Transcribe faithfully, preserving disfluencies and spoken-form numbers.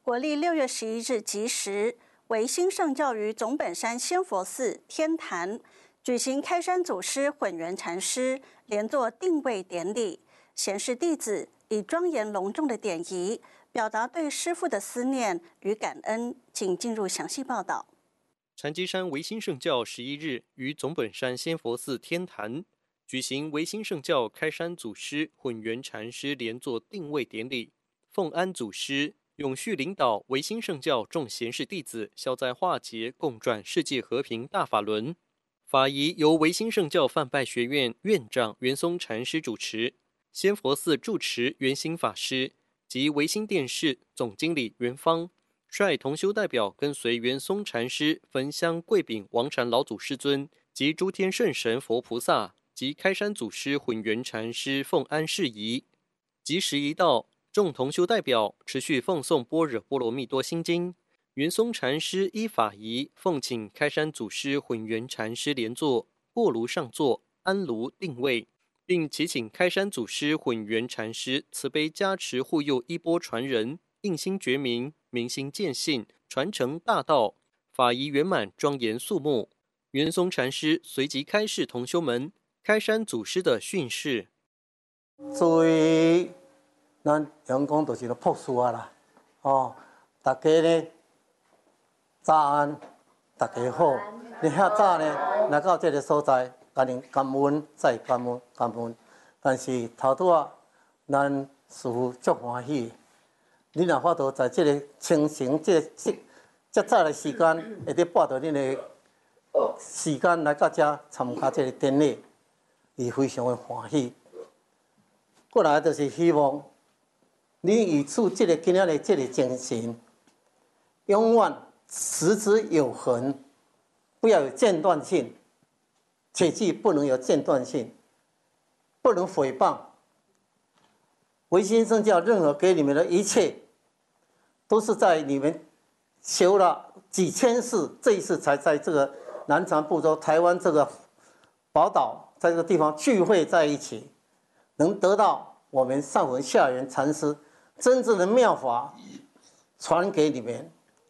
国历六月十一日吉时，维新圣教于总本山仙佛寺天坛举行开山祖师混元禅师莲座定位典礼，显示弟子以庄严隆重的典仪，表达对师父的思念与感恩。请进入详细报道。 禅机山维新圣教十一日于总本山仙佛寺天坛举行维新圣教开山祖师混元禅师莲座定位典礼，奉安祖师永续领导维新圣教众贤士弟子消灾化解，共转世界和平大法轮。法仪由维新圣教范拜学院院长元松禅师主持，仙佛寺住持圆心法师及维新电视总经理袁芳率同修代表跟随元松禅师焚香跪禀王禅老祖师尊及诸天圣神佛菩萨及开山祖师混元禅师奉安事宜。吉时一到，众同修代表持续奉诵般若波罗蜜多心经，元松禅师依法仪奉请开山祖师混元禅师莲座过炉上座安炉定位，并祈请开山祖师混元禅师慈悲加持护佑衣钵传人，印心觉明，明心见性，传承大道，法仪圆满庄严肃穆。元松禅师随即开示同修们开山祖师的训示。 作为咱阳光就是个朴素啊啦，哦，大家呢早安，大家好。你遐早呢来到这个所在，甲您感恩再感恩感恩。但是头拄啊，咱师父足欢喜。你若法度在这个清晨这这这早的时间，会得拨到恁的时间来到这参加这个典礼，伊非常的欢喜。过来就是希望你以处这个今仔日这个精神，永远持之有恒，不要有间断性，切记不能有间断性，不能诽谤。维新圣教任何给你们的一切，都是在你们修了几千世，这一次才在这个南禅部洲台湾这个宝岛，在这个地方聚会在一起，能得到我们上文下元禅师真正的妙法传给你们。